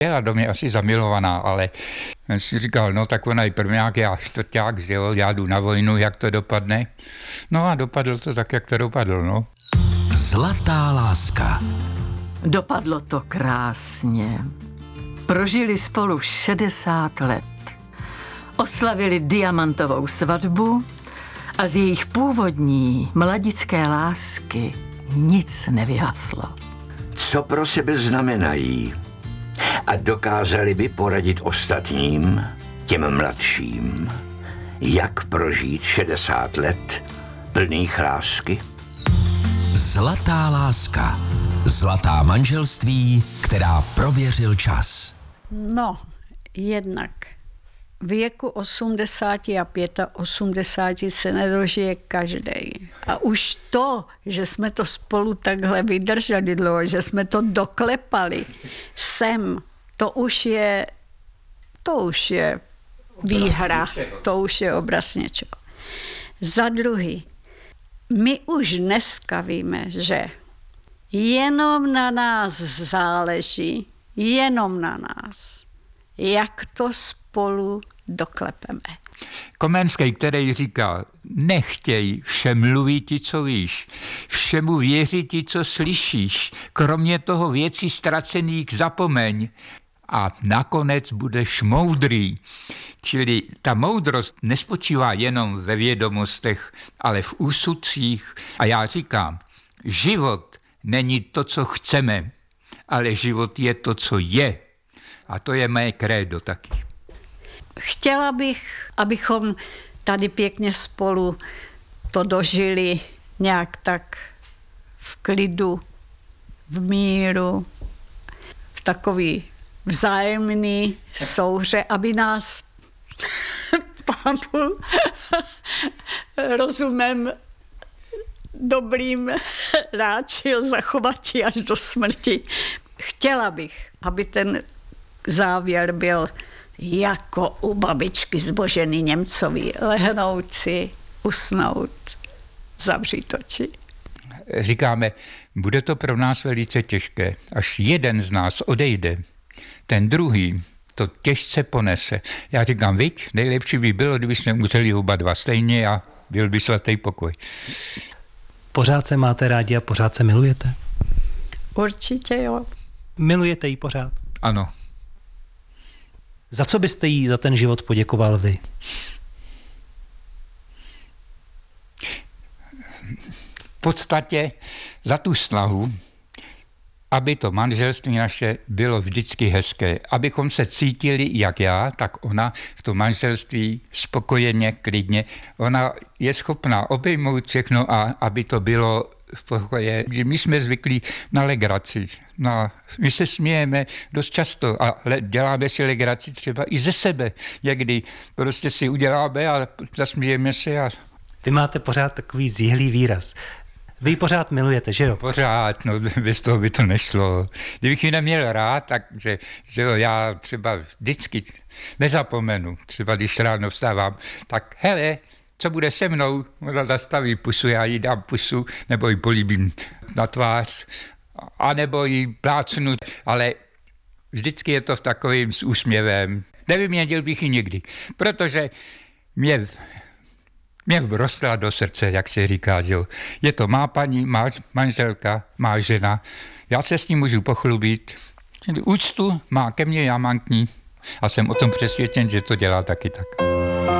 Byla do mě asi zamilovaná, ale jsem si říkal, no tak ona je prvňák, já čtvrťák, že jo, já jdu na vojnu, jak to dopadne. No a dopadlo to tak, jak to dopadlo, no. Zlatá láska. Dopadlo to krásně. Prožili spolu 60 let. Oslavili diamantovou svatbu a z jejich původní mladické lásky nic nevyhaslo. Co pro sebe znamenají a dokázali by poradit ostatním, těm mladším, jak prožít 60 let plných lásky? Zlatá láska. Zlatá manželství, která prověřil čas. No, jednak věku 80 a 85 se nedožije každý. A už to, že jsme to spolu takhle vydrželi dlouho, že jsme to doklepali sem, to už je výhra, to už je obraz něčeho. Za druhý, my už dneska víme, že jenom na nás záleží, jenom na nás, jak to spolu doklepeme. Komenský, který říkal, nechtěj všem mluví ti, co víš, všemu věří ti, co slyšíš, kromě toho věcí ztracených zapomeň a nakonec budeš moudrý. Čili ta moudrost nespočívá jenom ve vědomostech, ale v úsudcích. A já říkám, život není to, co chceme, ale život je to, co je. A to je mé krédo taky. Chtěla bych, abychom tady pěkně spolu to dožili nějak tak v klidu, v míru, v takový vzájemný souhře, aby nás Pán Bůh rozumem dobrým ráčil zachovat až do smrti. Chtěla bych, aby ten závěr byl jako u babičky zboženy Němcový. Lehnout si, usnout, zavřít oči. Říkáme, bude to pro nás velice těžké. Až jeden z nás odejde, ten druhý to těžce ponese. Já říkám, viď, nejlepší by bylo, kdyby jsme umřeli oba dva stejně a byl by svatý pokoj. Pořád se máte rádi a pořád se milujete? Určitě jo. Milujete ji pořád? Ano. Za co byste jí za ten život poděkoval vy? V podstatě za tu snahu, aby to manželství naše bylo vždycky hezké. Abychom se cítili jak já, tak ona v tom manželství spokojeně, klidně. Ona je schopná obejmout všechno a aby to bylo v pokoje. My jsme zvyklí na legraci. My se smějeme dost často a děláme si legraci třeba i ze sebe. Někdy prostě si uděláme a zasmějeme se. Vy máte pořád takový zjihlý výraz. Vy ji pořád milujete, že jo? Pořád, no bez toho by to nešlo. Kdybych ji neměl rád, takže že jo, já třeba vždycky nezapomenu, třeba když ráno vstávám, tak hele, co bude se mnou? Ona zastaví pusu, já jí dám pusu, nebo ji políbím na tvář, anebo ji plácnu, ale vždycky je to v takovým s úsměvem. Nevyměnil bych ji nikdy, protože mě vrostla do srdce, jak se říká, že jo. Je to má paní, má manželka, má žena. Já se s ní můžu pochlubit. Úctu má ke mně, já mám k ní. A jsem o tom přesvědčen, že to dělá taky tak.